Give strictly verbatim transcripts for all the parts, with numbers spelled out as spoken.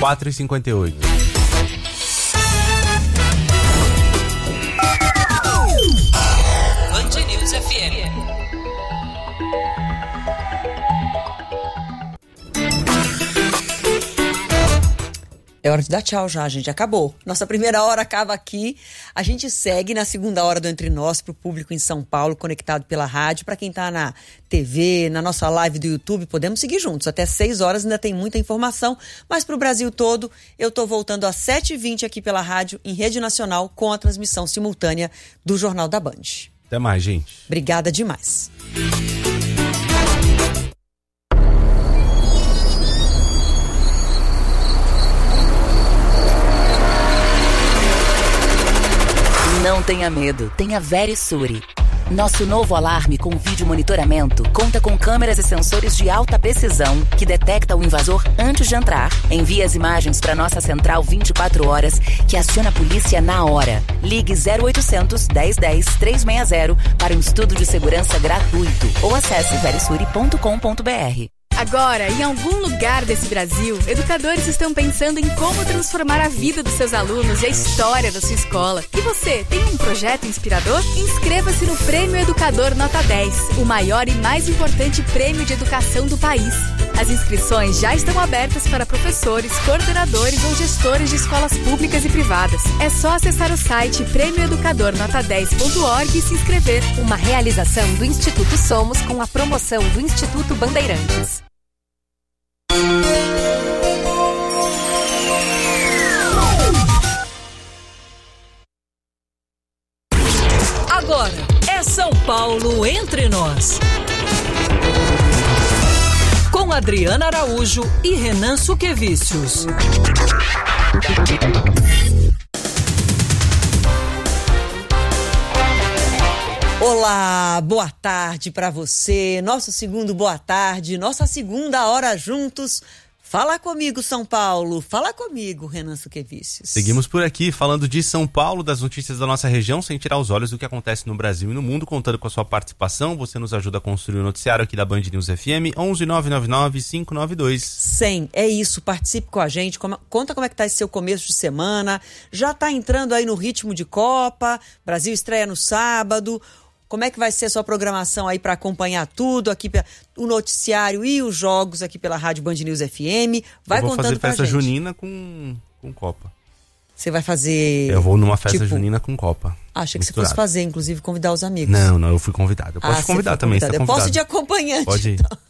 quatro e cinquenta e oito. Band News F M. É hora de dar tchau já, gente. Acabou. Nossa primeira hora acaba aqui. A gente segue na segunda hora do Entre Nós para o público em São Paulo, conectado pela rádio. Para quem está na T V, na nossa live do YouTube, podemos seguir juntos. Até seis horas ainda tem muita informação. Mas para o Brasil todo, eu estou voltando às sete e vinte aqui pela rádio, em rede nacional, com a transmissão simultânea do Jornal da Band. Até mais, gente. Obrigada demais. Não tenha medo, tenha Verisure. Nosso novo alarme com vídeo monitoramento conta com câmeras e sensores de alta precisão que detecta o invasor antes de entrar. Envia as imagens para nossa central vinte e quatro horas, que aciona a polícia na hora. Ligue zero oitocentos, dez dez, trezentos e sessenta para um estudo de segurança gratuito ou acesse verisure ponto com ponto b r. Agora, em algum lugar desse Brasil, educadores estão pensando em como transformar a vida dos seus alunos e a história da sua escola. E você, tem um projeto inspirador? Inscreva-se no Prêmio Educador Nota dez, o maior e mais importante prêmio de educação do país. As inscrições já estão abertas para professores, coordenadores ou gestores de escolas públicas e privadas. É só acessar o site prêmio educador nota dez ponto org e se inscrever. Uma realização do Instituto Somos com a promoção do Instituto Bandeirantes. Agora é São Paulo Entre Nós. Com Adriana Araújo e Renan Suquevicius. Olá, boa tarde para você. Nosso segundo boa tarde, nossa segunda hora juntos. Fala comigo, São Paulo. Fala comigo, Renan Suquevicius. Seguimos por aqui, falando de São Paulo, das notícias da nossa região, sem tirar os olhos do que acontece no Brasil e no mundo, contando com a sua participação. Você nos ajuda a construir o noticiário aqui da Band News F M, onze nove nove nove, cinco nove dois. cem, é isso, participe com a gente, conta como é que tá esse seu começo de semana, já tá entrando aí no ritmo de Copa, Brasil estreia no sábado. Como é que vai ser a sua programação aí para acompanhar tudo aqui, o noticiário e os jogos aqui pela Rádio Band News F M? Vai contando pra gente. Eu vou fazer festa junina com, com Copa. Você vai fazer... Eu vou numa festa tipo, junina com Copa. Achei que misturado. você fosse fazer, inclusive convidar os amigos. Não, não, eu fui convidado. Eu posso ah, te convidar também, você tá Eu convidado. posso ir de acompanhante. Pode ir. Então.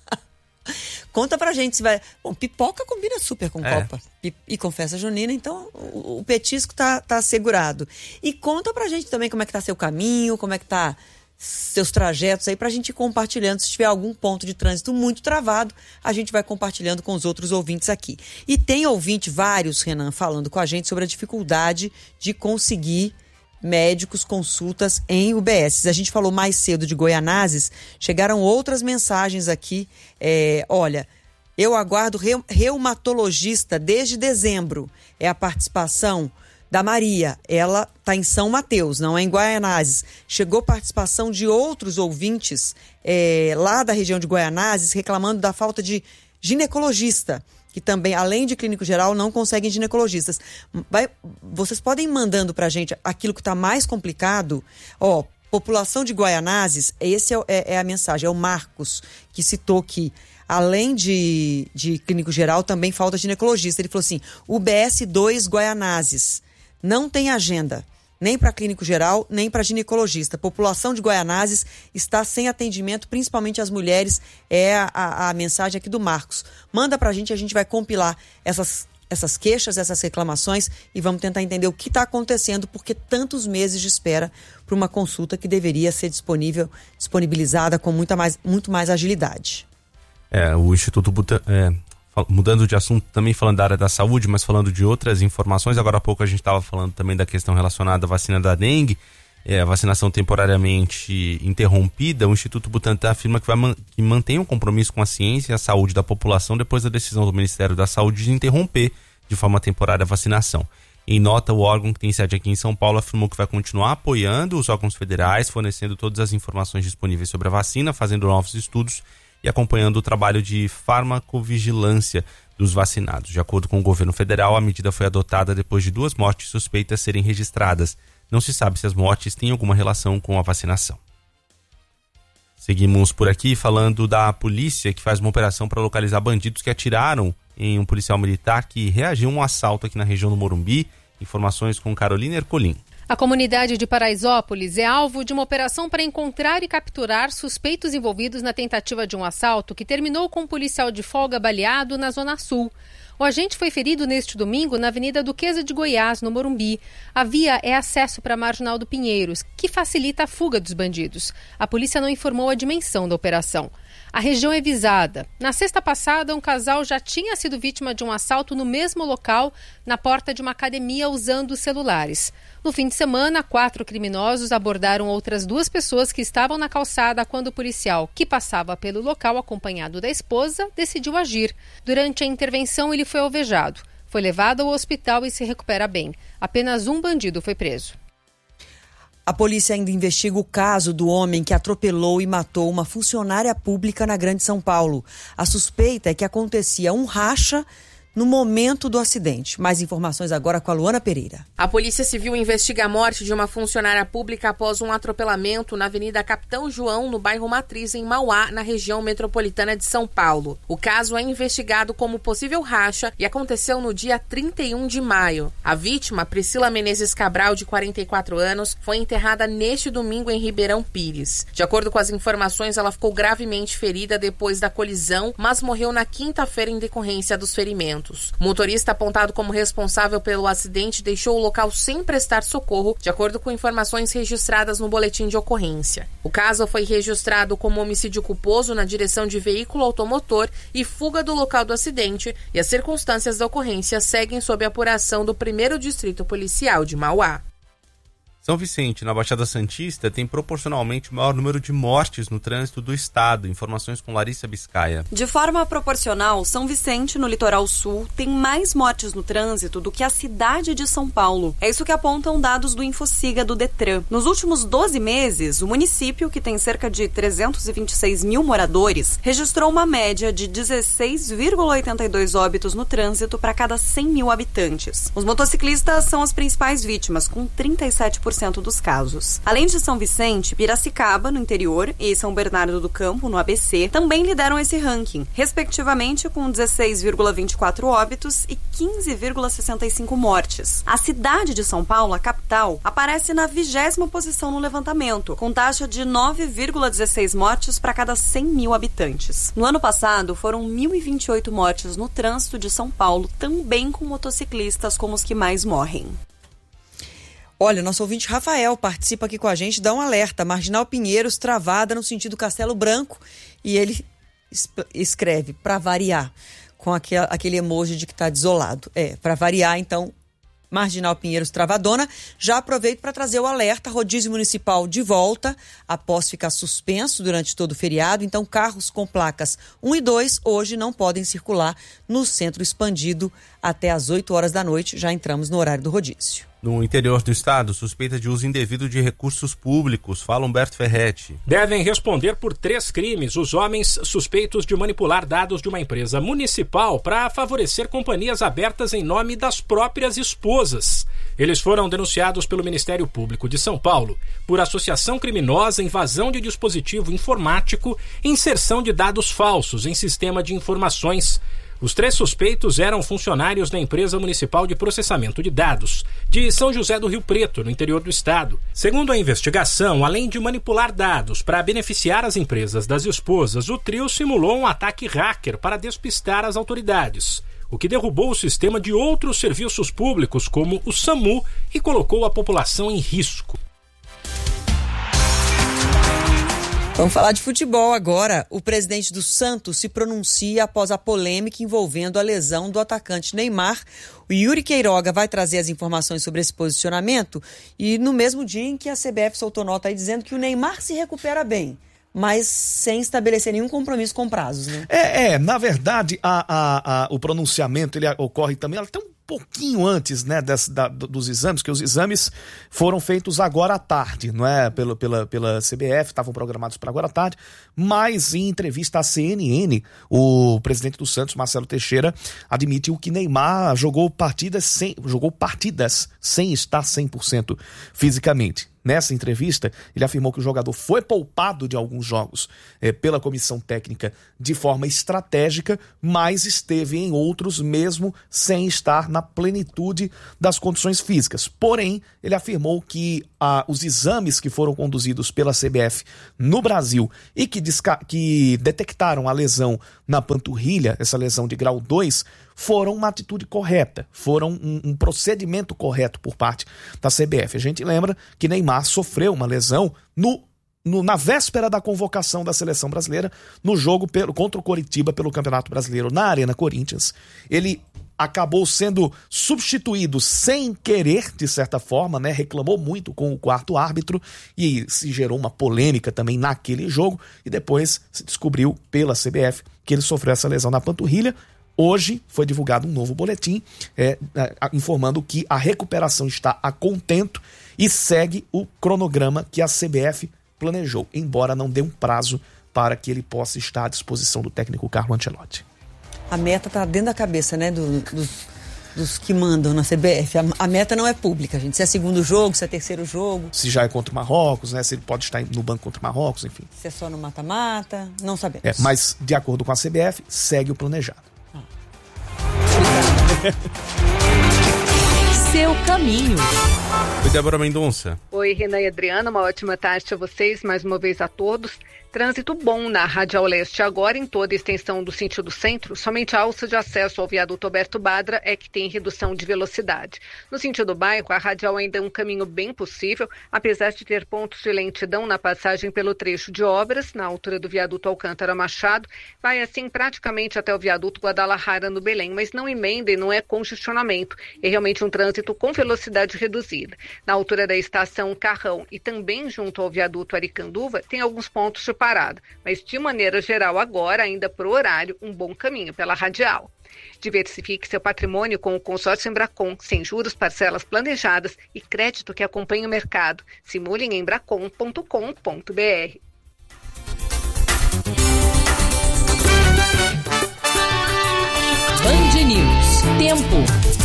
Conta pra gente se vai... Bom, pipoca combina super com é. Copa e com festa junina, então o, o petisco tá, tá assegurado. E conta pra gente também como é que tá seu caminho, como é que tá seus trajetos aí pra gente ir compartilhando. Se tiver algum ponto de trânsito muito travado, a gente vai compartilhando com os outros ouvintes aqui. E tem ouvinte, vários, Renan, falando com a gente sobre a dificuldade de conseguir médicos, consultas em U B S. A gente falou mais cedo de Goianazes, chegaram outras mensagens aqui. É, olha, eu aguardo re- reumatologista desde dezembro. É a participação da Maria, ela está em São Mateus, não é em Goianazes. Chegou participação de outros ouvintes é, lá da região de Goianazes reclamando da falta de ginecologista, que também, além de clínico geral, não conseguem ginecologistas. Vai, vocês podem ir mandando para a gente aquilo que está mais complicado. Ó, população de Goianazes, esse é, é, é a mensagem, é o Marcos, que citou que além de, de clínico geral, também falta ginecologista. Ele falou assim, U B S dois Goianazes não tem agenda, nem para clínico geral, nem para ginecologista. A população de Goianazes está sem atendimento, principalmente as mulheres. É a, a, a mensagem aqui do Marcos. Manda para a gente, a gente vai compilar essas, essas queixas, essas reclamações e vamos tentar entender o que está acontecendo, porque tantos meses de espera para uma consulta que deveria ser disponível, disponibilizada com muita mais, muito mais agilidade. É, o Instituto Butan... É... Mudando de assunto, também falando da área da saúde, mas falando de outras informações. Agora há pouco a gente estava falando também da questão relacionada à vacina da dengue, é, a vacinação temporariamente interrompida. O Instituto Butantan afirma que, vai man- que mantém um compromisso com a ciência e a saúde da população depois da decisão do Ministério da Saúde de interromper de forma temporária a vacinação. Em nota, o órgão, que tem sede aqui em São Paulo, afirmou que vai continuar apoiando os órgãos federais, fornecendo todas as informações disponíveis sobre a vacina, fazendo novos estudos e acompanhando o trabalho de farmacovigilância dos vacinados. De acordo com o governo federal, a medida foi adotada depois de duas mortes suspeitas serem registradas. Não se sabe se as mortes têm alguma relação com a vacinação. Seguimos por aqui falando da polícia, que faz uma operação para localizar bandidos que atiraram em um policial militar que reagiu a um assalto aqui na região do Morumbi. Informações com Carolina Ercolim. A comunidade de Paraisópolis é alvo de uma operação para encontrar e capturar suspeitos envolvidos na tentativa de um assalto que terminou com um policial de folga baleado na Zona Sul. O agente foi ferido neste domingo na Avenida Duquesa de Goiás, no Morumbi. A via é acesso para a Marginal do Pinheiros, que facilita a fuga dos bandidos. A polícia não informou a dimensão da operação. A região é visada. Na sexta passada, um casal já tinha sido vítima de um assalto no mesmo local, na porta de uma academia, usando celulares. No fim de semana, quatro criminosos abordaram outras duas pessoas que estavam na calçada quando o policial, que passava pelo local acompanhado da esposa, decidiu agir. Durante a intervenção, ele foi alvejado. Foi levado ao hospital e se recupera bem. Apenas um bandido foi preso. A polícia ainda investiga o caso do homem que atropelou e matou uma funcionária pública na Grande São Paulo. A suspeita é que acontecia um racha no momento do acidente. Mais informações agora com a Luana Pereira. A Polícia Civil investiga a morte de uma funcionária pública após um atropelamento na Avenida Capitão João, no bairro Matriz, em Mauá, na região metropolitana de São Paulo. O caso é investigado como possível racha e aconteceu no dia trinta e um de maio. A vítima, Priscila Menezes Cabral, de quarenta e quatro anos, foi enterrada neste domingo em Ribeirão Pires. De acordo com as informações, ela ficou gravemente ferida depois da colisão, mas morreu na quinta-feira em decorrência dos ferimentos. O motorista apontado como responsável pelo acidente deixou o local sem prestar socorro, de acordo com informações registradas no boletim de ocorrência. O caso foi registrado como homicídio culposo na direção de veículo automotor e fuga do local do acidente, e as circunstâncias da ocorrência seguem sob a apuração do primeiro Distrito Policial de Mauá. São Vicente, na Baixada Santista, tem proporcionalmente o maior número de mortes no trânsito do estado. Informações com Larissa Biscaia. De forma proporcional, São Vicente, no litoral sul, tem mais mortes no trânsito do que a cidade de São Paulo. É isso que apontam dados do Infociga do Detran. Nos últimos doze meses, o município, que tem cerca de trezentos e vinte e seis mil moradores, registrou uma média de dezesseis vírgula oitenta e dois óbitos no trânsito para cada cem mil habitantes. Os motociclistas são as principais vítimas, com trinta e sete por cento dos casos. Além de São Vicente, Piracicaba, no interior, e São Bernardo do Campo, no A B C, também lideram esse ranking, respectivamente com dezesseis vírgula vinte e quatro óbitos e quinze vírgula sessenta e cinco mortes. A cidade de São Paulo, a capital, aparece na vigésima posição no levantamento, com taxa de nove vírgula dezesseis mortes para cada cem mil habitantes. No ano passado, foram mil e vinte e oito mortes no trânsito de São Paulo, também com motociclistas como os que mais morrem. Olha, nosso ouvinte Rafael participa aqui com a gente, dá um alerta. Marginal Pinheiros travada no sentido Castelo Branco, e ele escreve, para variar, com aquele, aquele emoji de que está desolado. É, para variar, então, Marginal Pinheiros travadona. Já aproveito para trazer o alerta, rodízio municipal de volta, após ficar suspenso durante todo o feriado. Então, carros com placas um e dois hoje não podem circular no centro expandido até às oito horas da noite. Já entramos no horário do rodízio. No interior do estado, suspeita de uso indevido de recursos públicos. Fala Humberto Ferretti. Devem responder por três crimes os homens suspeitos de manipular dados de uma empresa municipal para favorecer companhias abertas em nome das próprias esposas. Eles foram denunciados pelo Ministério Público de São Paulo por associação criminosa, invasão de dispositivo informático e inserção de dados falsos em sistema de informações. Os três suspeitos eram funcionários da empresa municipal de processamento de dados de São José do Rio Preto, no interior do estado. Segundo a investigação, além de manipular dados para beneficiar as empresas das esposas, o trio simulou um ataque hacker para despistar as autoridades, o que derrubou o sistema de outros serviços públicos, como o SAMU, e colocou a população em risco. Vamos falar de futebol agora. O presidente do Santos se pronuncia após a polêmica envolvendo a lesão do atacante Neymar. O Yuri Queiroga vai trazer as informações sobre esse posicionamento, e no mesmo dia em que a C B F soltou nota aí dizendo que o Neymar se recupera bem, mas sem estabelecer nenhum compromisso com prazos, né? É, é na verdade, a, a, a, o pronunciamento ele ocorre também, ela tem um pouquinho antes, né, das, da, dos exames, que os exames foram feitos agora à tarde, não é? Pela, pela, pela C B F, estavam programados para agora à tarde, mas em entrevista à C N N, o presidente do Santos, Marcelo Teixeira, admitiu que Neymar jogou partidas sem, jogou partidas sem estar cem por cento fisicamente. Nessa entrevista, ele afirmou que o jogador foi poupado de alguns jogos eh, pela comissão técnica de forma estratégica, mas esteve em outros mesmo sem estar na plenitude das condições físicas. Porém, ele afirmou que ah, os exames que foram conduzidos pela C B F no Brasil e que, desca- que detectaram a lesão na panturrilha, essa lesão de grau dois, foram uma atitude correta, foram um, um procedimento correto por parte da C B F. A gente lembra que Neymar sofreu uma lesão no, no, na véspera da convocação da seleção brasileira no jogo pelo, contra o Coritiba pelo Campeonato Brasileiro na Arena Corinthians. Ele acabou sendo substituído sem querer, de certa forma, né? Reclamou muito com o quarto árbitro e se gerou uma polêmica também naquele jogo e depois se descobriu pela C B F que ele sofreu essa lesão na panturrilha. Hoje foi divulgado um novo boletim é, é, informando que a recuperação está a contento e segue o cronograma que a C B F planejou, embora não dê um prazo para que ele possa estar à disposição do técnico Carlo Ancelotti. A meta está dentro da cabeça, né, do, dos, dos que mandam na C B F. A, a meta não é pública, gente. Se é segundo jogo, se é terceiro jogo. Se já é contra o Marrocos, né? Se ele pode estar no banco contra o Marrocos, enfim. Se é só no mata-mata, não sabemos. É, mas, de acordo com a C B F, segue o planejado. Seu caminho. Oi, Débora Mendonça. Oi, Renan e Adriana, uma ótima tarde a vocês, mais uma vez a todos. Trânsito bom na Radial Leste agora em toda a extensão do sentido centro. Somente a alça de acesso ao viaduto Alberto Badra é que tem redução de velocidade. No sentido bairro, a Radial ainda é um caminho bem possível, apesar de ter pontos de lentidão na passagem pelo trecho de obras, na altura do viaduto Alcântara Machado. Vai assim praticamente até o viaduto Guadalajara no Belém, mas não emenda e não é congestionamento. É realmente um trânsito com velocidade reduzida. Na altura da estação Carrão e também junto ao viaduto Aricanduva, tem alguns pontos de parada, mas de maneira geral agora, ainda pro horário, um bom caminho pela radial. Diversifique seu patrimônio com o consórcio Embracon, sem juros, parcelas planejadas e crédito que acompanha o mercado. Simule em embracon ponto com ponto b r. Band News. Tempo.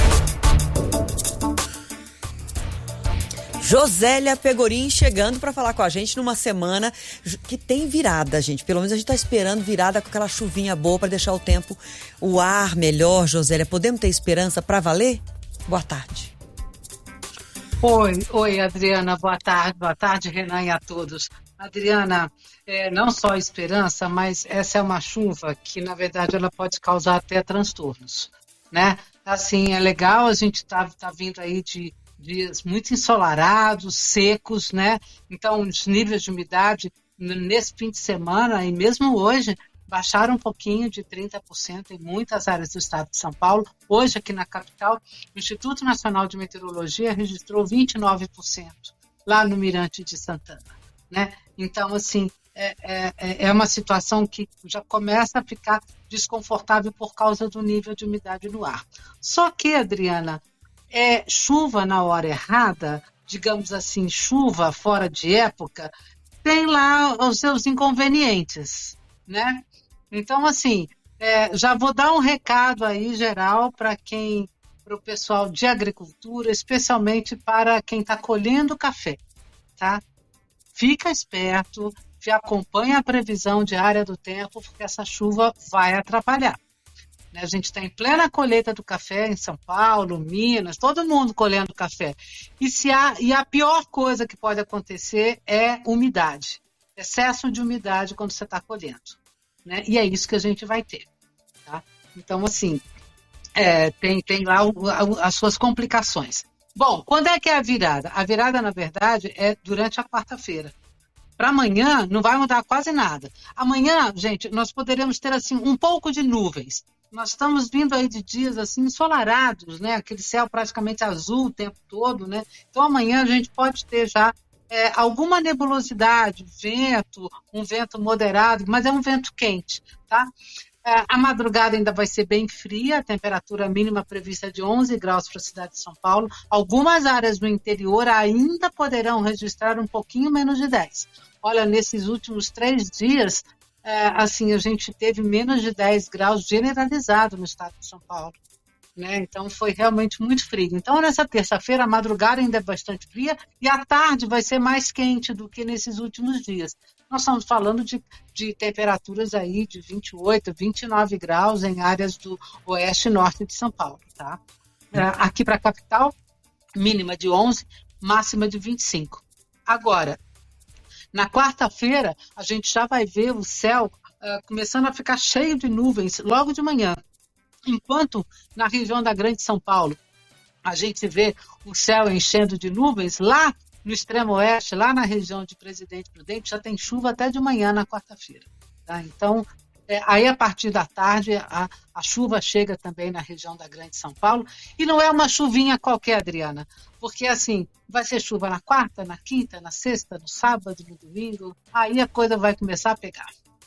Josélia Pegorim chegando para falar com a gente numa semana que tem virada, gente. Pelo menos a gente está esperando virada com aquela chuvinha boa para deixar o tempo, o ar melhor, Josélia. Podemos ter esperança para valer? Boa tarde. Oi, oi, Adriana. Boa tarde. Boa tarde, Renan, e a todos. Adriana, é, não só esperança, mas essa é uma chuva que, na verdade, ela pode causar até transtornos, né? Assim, é legal, a gente tá, tá vindo aí de dias muito ensolarados, secos, né? Então, os níveis de umidade nesse fim de semana e mesmo hoje baixaram um pouquinho de trinta por cento em muitas áreas do estado de São Paulo. Hoje, aqui na capital, o Instituto Nacional de Meteorologia registrou vinte e nove por cento lá no Mirante de Santana, né? Então, assim, é, é, é uma situação que já começa a ficar desconfortável por causa do nível de umidade no ar. Só que, Adriana, é chuva na hora errada, digamos assim, chuva fora de época, tem lá os seus inconvenientes, né? Então, assim, é, já vou dar um recado aí geral para quem, para o pessoal de agricultura, especialmente para quem está colhendo café, tá? Fica esperto, acompanha a previsão diária do tempo, porque essa chuva vai atrapalhar. A gente está em plena colheita do café em São Paulo, Minas, todo mundo colhendo café. E, se há, e a pior coisa que pode acontecer é umidade, excesso de umidade quando você está colhendo, né? E é isso que a gente vai ter, tá? Então, assim, é, tem, tem lá o, a, as suas complicações. Bom, quando é que é a virada? A virada, na verdade, é durante a quarta-feira. Para amanhã não vai mudar quase nada. Amanhã, gente, nós poderemos ter assim um pouco de nuvens. Nós estamos vindo aí de dias assim ensolarados, né? Aquele céu praticamente azul o tempo todo, né? Então amanhã a gente pode ter já é, alguma nebulosidade, vento, um vento moderado, mas é um vento quente, tá? A madrugada ainda vai ser bem fria, a temperatura mínima prevista de onze graus para a cidade de São Paulo. Algumas áreas do interior ainda poderão registrar um pouquinho menos de dez. Olha, nesses últimos três dias, é, assim, a gente teve menos de dez graus generalizado no estado de São Paulo. Né? Então foi realmente muito frio. Então nessa terça-feira a madrugada ainda é bastante fria e a tarde vai ser mais quente do que nesses últimos dias. Nós estamos falando de, de temperaturas aí de vinte e oito, vinte e nove graus em áreas do oeste e norte de São Paulo. Tá? Aqui para a capital, mínima de onze, máxima de vinte e cinco. Agora, na quarta-feira a gente já vai ver o céu uh, começando a ficar cheio de nuvens logo de manhã. Enquanto na região da Grande São Paulo a gente vê o céu enchendo de nuvens, lá no extremo oeste, lá na região de Presidente Prudente, já tem chuva até de manhã na quarta-feira. Tá? Então, é, aí a partir da tarde a, a chuva chega também na região da Grande São Paulo. E não é uma chuvinha qualquer, Adriana, porque assim, vai ser chuva na quarta, na quinta, na sexta, no sábado, no domingo, aí a coisa vai começar a pegar.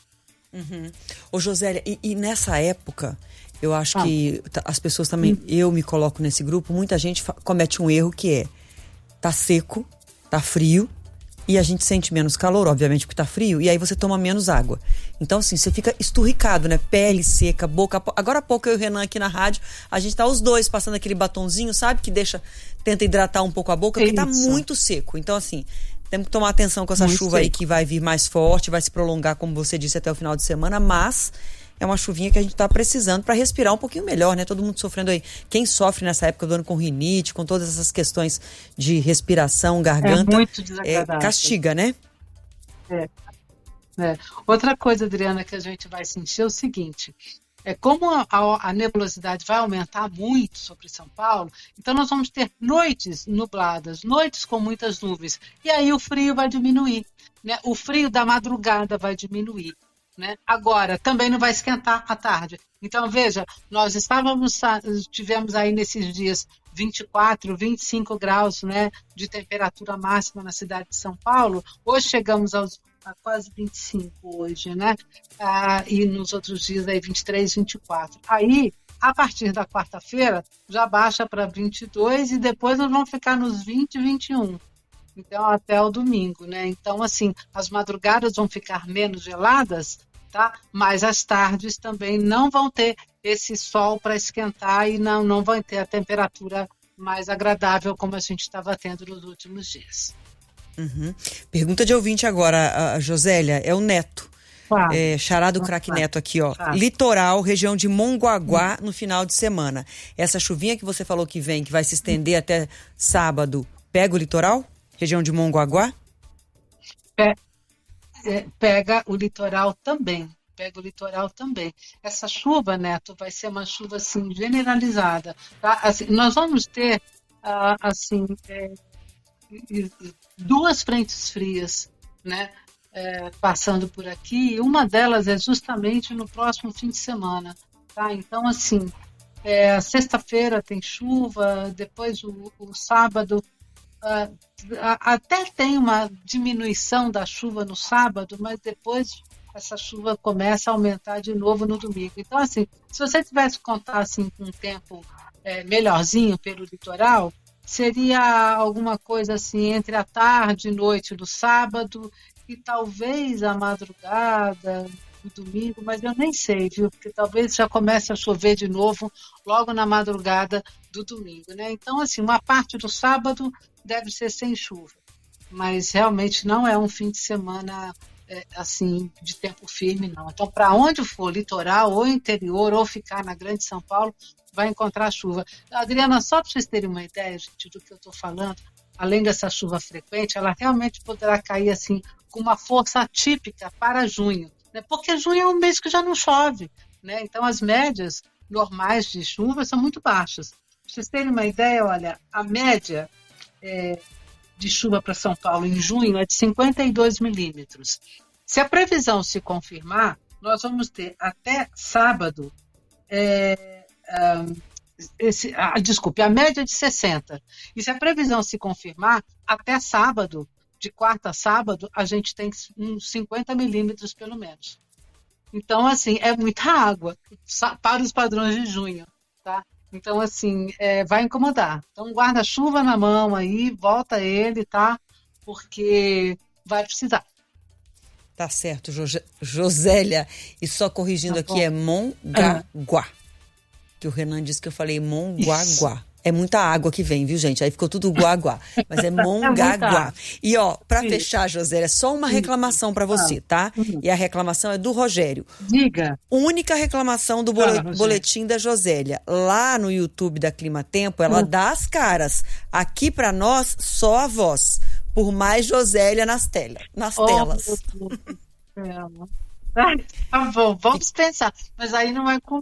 Uhum. Ô Josélia, e, e nessa época... Eu acho ah. que as pessoas também, eu me coloco nesse grupo, muita gente comete um erro que é, tá seco, tá frio, e a gente sente menos calor, obviamente, porque tá frio, e aí você toma menos água. Então, assim, você fica esturricado, né? Pele seca, boca... Agora há pouco eu e o Renan aqui na rádio, a gente tá os dois passando aquele batonzinho, sabe? Que deixa, tenta hidratar um pouco a boca, porque tá muito seco. Então, assim, temos que tomar atenção com essa muito chuva seco. Aí que vai vir mais forte, vai se prolongar, como você disse, até o final de semana, mas... É uma chuvinha que a gente está precisando para respirar um pouquinho melhor, né? Todo mundo sofrendo aí. Quem sofre nessa época do ano com rinite, com todas essas questões de respiração, garganta, é muito desagradável. É, castiga, né? É. é. Outra coisa, Adriana, que a gente vai sentir é o seguinte: é como a, a, a nebulosidade vai aumentar muito sobre São Paulo, então nós vamos ter noites nubladas, noites com muitas nuvens, e aí o frio vai diminuir, né? O frio da madrugada vai diminuir. Né? Agora, também não vai esquentar à tarde. Então, veja, nós estávamos, tivemos aí nesses dias vinte e quatro, vinte e cinco graus, né, de temperatura máxima na cidade de São Paulo. Hoje chegamos aos, a quase vinte e cinco hoje, né? Ah, e nos outros dias aí vinte e três, vinte e quatro. Aí, a partir da quarta-feira, já baixa para vinte e dois e depois nós vamos ficar nos vinte, vinte e um. Então, até o domingo, né? Então, assim, as madrugadas vão ficar menos geladas, tá? Mas as tardes também não vão ter esse sol para esquentar e não, não vão ter a temperatura mais agradável como a gente estava tendo nos últimos dias. Uhum. Pergunta de ouvinte agora, a Josélia, é o Neto. Claro. É, Xará do Craque claro. Neto aqui, ó. Claro. Litoral, região de Mongaguá, no final de semana. Essa chuvinha que você falou que vem, que vai se estender até sábado, pega o litoral? Região de Mongaguá? Pe- é, pega o litoral também. Pega o litoral também. Essa chuva, Neto, vai ser uma chuva assim, generalizada. Tá? Assim, nós vamos ter uh, assim, é, duas frentes frias, né? É, passando por aqui. Uma delas é justamente no próximo fim de semana. Tá? Então, assim, é, sexta-feira tem chuva, depois o, o sábado. Uh, até tem uma diminuição da chuva no sábado, mas depois essa chuva começa a aumentar de novo no domingo. Então, assim, se você tivesse que contar assim, com um tempo é, melhorzinho pelo litoral, seria alguma coisa assim entre a tarde e noite do sábado e talvez a madrugada do domingo, mas eu nem sei, viu? Porque talvez já comece a chover de novo logo na madrugada do domingo, né? Então, assim, uma parte do sábado deve ser sem chuva, mas realmente não é um fim de semana é, assim, de tempo firme, não. Então, para onde for, litoral ou interior, ou ficar na Grande São Paulo, vai encontrar chuva. Adriana, só para vocês terem uma ideia, gente, do que eu estou falando, além dessa chuva frequente, ela realmente poderá cair assim com uma força atípica para junho, né? Porque junho é um mês que já não chove, né? Então, as médias normais de chuva são muito baixas. Para vocês terem uma ideia, olha, a média É, de chuva para São Paulo em junho é de cinquenta e dois milímetros. Se a previsão se confirmar, nós vamos ter até sábado, é, um, esse, ah, desculpe, a média de sessenta. E se a previsão se confirmar, até sábado, de quarta a sábado, a gente tem uns cinquenta milímetros pelo menos. Então, assim, é muita água para os padrões de junho, tá? Então, assim, é, vai incomodar. Então, guarda-chuva na mão aí, volta ele, tá? Porque vai precisar. Tá certo, Jo- Josélia. E só corrigindo Tá aqui, bom. é Mongaguá. Que o Renan disse que eu falei Mongaguá. É muita água que vem, viu, gente? Aí ficou tudo guaguá. Mas é Mongaguá. E, ó, pra Sim. fechar, Josélia, só uma reclamação pra você, tá? E a reclamação é do Rogério. Diga. Única reclamação do bole- Ah, Rogério. boletim da Josélia. Lá no YouTube da Clima Tempo, ela Hum. dá as caras. Aqui pra nós, só a voz. Por mais Josélia nas, tela, nas Oh, telas. meu Deus do céu. Tá bom, vamos pensar. Mas aí não vai com